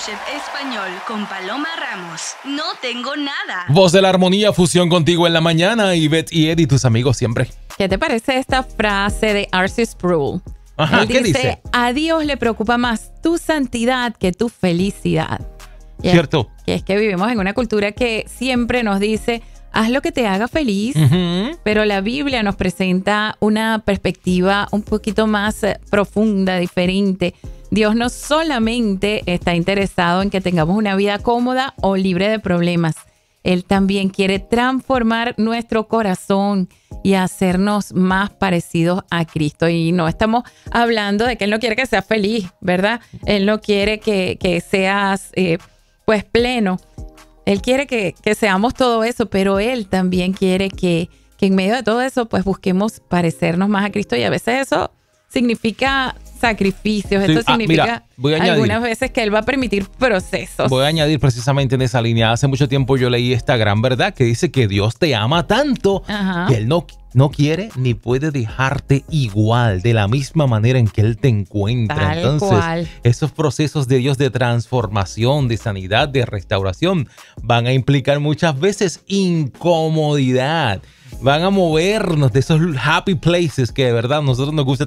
Worship Español con Paloma Ramos. No tengo nada. Voz de la armonía, fusión contigo en la mañana. Ivette y Eddie, tus amigos siempre. ¿Qué te parece esta frase de R.C. Sproul? Ajá, Él ¿qué dice? A Dios le preocupa más tu santidad que tu felicidad. Cierto. Que es que vivimos en una cultura que siempre nos dice, haz lo que te haga feliz, pero la Biblia nos presenta una perspectiva un poquito más profunda, diferente. Dios no solamente está interesado en que tengamos una vida cómoda o libre de problemas. Él también quiere transformar nuestro corazón y hacernos más parecidos a Cristo. Y no estamos hablando de que Él no quiere que seas feliz, ¿verdad? Él no quiere que seas pues pleno. Él quiere que seamos todo eso, pero Él también quiere que en medio de todo eso pues busquemos parecernos más a Cristo. Y a veces eso significa sacrificios. Sí. Esto significa Mira, voy a añadir. algunas veces que Él va a permitir procesos. Voy a añadir precisamente en esa línea. Hace mucho tiempo yo leí esta gran verdad que dice que Dios te ama tanto que Él no quiere ni puede dejarte igual, de la misma manera en que Él te encuentra. Tal Entonces, cual. esos procesos de Dios de transformación, de sanidad, de restauración, van a implicar muchas veces incomodidad. Van a movernos de esos happy places que de verdad a nosotros nos gusta